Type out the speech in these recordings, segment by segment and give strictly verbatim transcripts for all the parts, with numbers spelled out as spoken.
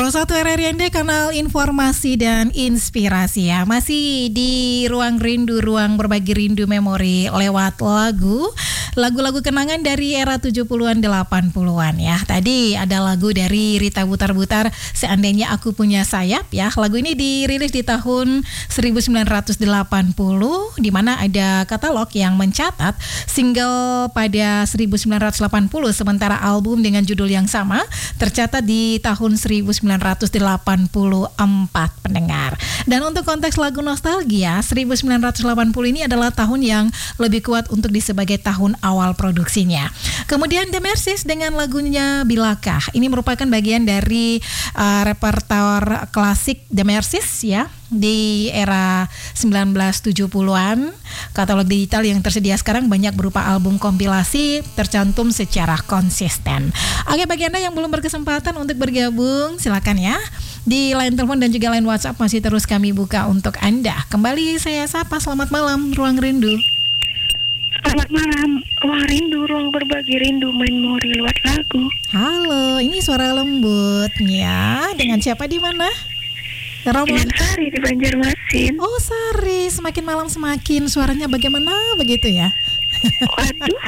Betul, satu R R Y N D, kanal informasi dan inspirasi ya. Masih di Ruang Rindu, Ruang Berbagi Rindu Memori lewat lagu. Lagu-lagu kenangan dari era tujuh puluhan delapan puluhan ya. Tadi ada lagu dari Rita Butar-Butar, Seandainya Aku Punya Sayap ya. Lagu ini dirilis di tahun seribu sembilan ratus delapan puluh, di mana ada katalog yang mencatat single pada seribu sembilan ratus delapan puluh, sementara album dengan judul yang sama tercatat di tahun seribu sembilan ratus delapan puluh empat, pendengar. Dan untuk konteks lagu nostalgia, seribu sembilan ratus delapan puluh ini adalah tahun yang lebih kuat untuk di sebagai tahun awal produksinya. Kemudian The Mercies dengan lagunya Bilakah. Ini merupakan bagian dari uh, repertoire klasik The Mercies ya, di era sembilan belas tujuh puluhan. Katalog digital yang tersedia sekarang banyak berupa album kompilasi tercantum secara konsisten. Oke, bagi Anda yang belum berkesempatan untuk bergabung, silakan ya. Di line telepon dan juga line WhatsApp masih terus kami buka untuk Anda. Kembali saya sapa, selamat malam Ruang Rindu. Selamat malam, Ruang Rindu, Ruang Berbagi Rindu Memori lewat lagu. Halo, ini suara lembutnya. Dengan siapa di mana? Dengan Sari di Banjarmasin. Oh, Sari, semakin malam semakin suaranya bagaimana begitu ya? Waduh.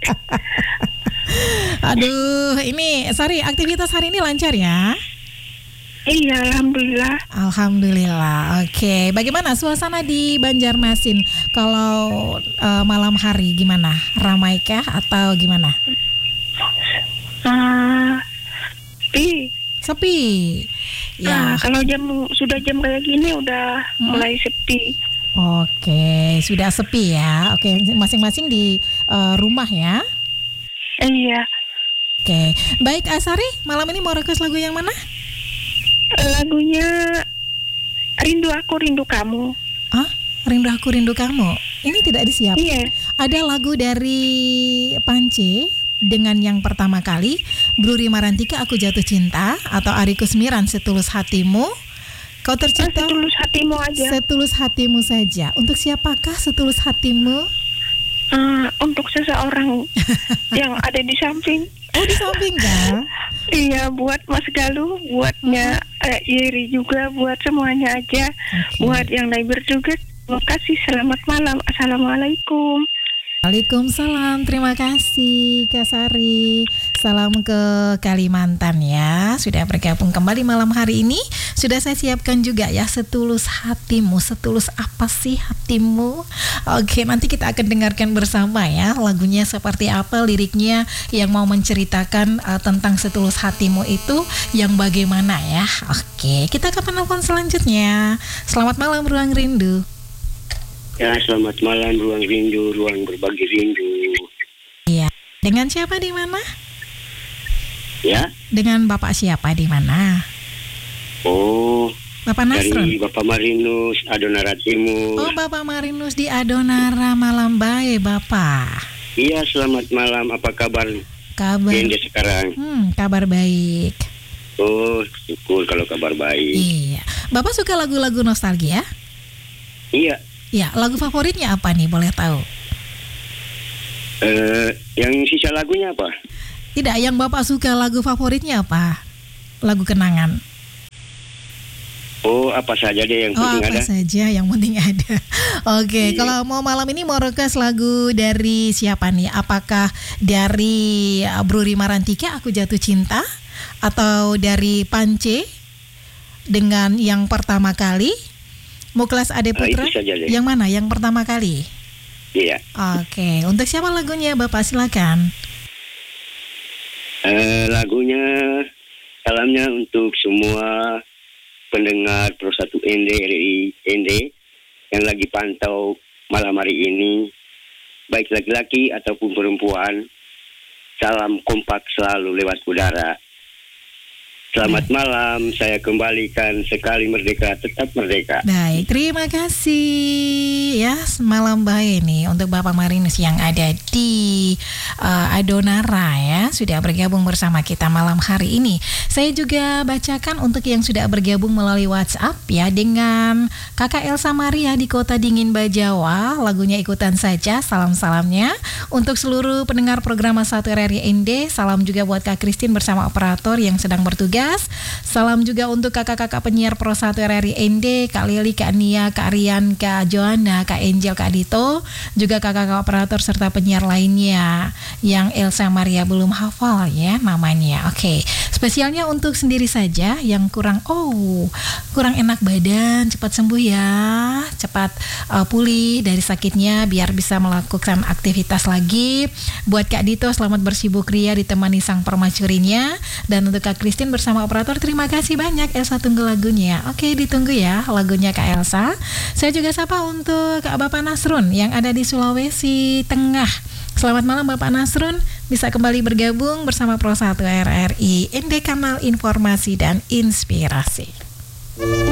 Aduh, ini Sari, aktivitas hari ini lancar ya? Iya, alhamdulillah. Alhamdulillah. Oke, bagaimana suasana di Banjarmasin kalau uh, malam hari gimana? Ramaikah atau gimana? Uh, sepi. Sepi. Ya. Nah, kalau jam sudah jam kayak gini udah hmm. mulai sepi. Oke, sudah sepi ya. Oke, masing-masing di uh, rumah ya. Iya. Oke, baik Asari, malam ini mau request lagu yang mana? Lagunya Rindu Aku Rindu Kamu. Ah, Rindu Aku Rindu Kamu. Ini tidak disiap. Iya. Ada lagu dari Pance dengan yang pertama kali, Bruri Marantika Aku Jatuh Cinta, atau Ari Kusmiran Setulus Hatimu. Kau tercipta. Setulus Hatimu aja. Setulus Hatimu saja. Untuk siapakah setulus hatimu? Uh, untuk seseorang yang ada di samping. Oh, di samping kan? Iya, buat Mas Galuh, buatnya uh-huh. eh, Yeri juga, buat semuanya aja. Okay. Buat yang neighbor juga. Terima kasih, selamat malam. Assalamualaikum. Waalaikumsalam, terima kasih Kak Sari. Salam ke Kalimantan ya. Sudah bergabung kembali malam hari ini. Sudah saya siapkan juga ya, Setulus Hatimu. Setulus apa sih hatimu? Oke, nanti kita akan dengarkan bersama ya, lagunya seperti apa, liriknya yang mau menceritakan uh, tentang setulus hatimu itu yang bagaimana ya. Oke, kita ke penelpon selanjutnya. Selamat malam Ruang Rindu. Ya, selamat malam Ruang Rindu, Ruang Berbagi Rindu. Iya. Dengan siapa di mana? Ya. Dengan Bapak siapa di mana? Oh. Bapak Nasron. Dari Bapak Marinus Adonara Timur. Oh, Bapak Marinus di Adonara, malam baik Bapak. Iya, selamat malam. Apa kabar? Kabar. Inde sekarang. Hmm, kabar baik. Oh, syukur kalau kabar baik. Iya. Bapak suka lagu-lagu nostalgia? Iya. Ya, lagu favoritnya apa nih, boleh tahu? Eh, yang sisa lagunya apa? Tidak, yang Bapak suka lagu favoritnya apa? Lagu kenangan. Oh, apa saja deh yang oh, penting apa ada. saja yang penting ada. Oke, iya. Kalau mau malam ini mau request lagu dari siapa nih? Apakah dari Bruri Marantika Aku Jatuh Cinta, atau dari Pance dengan yang pertama kali? Muklas Ade Putra, nah, yang mana? Yang pertama kali? Iya. Oke, untuk siapa lagunya Bapak, silakan. Uh, lagunya, salamnya untuk semua pendengar Pro satu N D, R I N D yang lagi pantau malam hari ini, baik laki-laki ataupun perempuan. Salam kompak selalu lewat udara. Selamat malam, saya kembalikan sekali merdeka, tetap merdeka. Baik, terima kasih ya, malam baik nih untuk Bapak Marinus yang ada di uh, Adonara ya, sudah bergabung bersama kita malam hari ini. Saya juga bacakan untuk yang sudah bergabung melalui WhatsApp ya, dengan Kakak Elsa Maria di Kota Dingin Bajawa, lagunya ikutan saja, salam-salamnya untuk seluruh pendengar program satu R R Y N D. Salam juga buat Kak Christine bersama operator yang sedang bertugas. bertugas. Salam juga untuk kakak-kakak penyiar Pro satu R R I N D, Kak Lili, Kak Nia, Kak Rian, Kak Joanna, Kak Angel, Kak Dito, juga kakak-kakak operator serta penyiar lainnya yang Elsa Maria belum hafal ya namanya. Oke, spesialnya untuk sendiri saja yang kurang oh kurang enak badan, cepat sembuh ya, cepat uh, pulih dari sakitnya biar bisa melakukan aktivitas lagi. Buat Kak Dito, selamat bersibuk ria ditemani sang permaisurinya. Dan untuk Kak Christine bersama operator, terima kasih banyak. Elsa tunggu lagunya. Oke, ditunggu ya lagunya Kak Elsa. Saya juga sapa untuk Kak Bapak Nasrun yang ada di Sulawesi Tengah. Selamat malam Bapak Nasrun, bisa kembali bergabung bersama Pro satu R R I N D, kanal informasi dan inspirasi.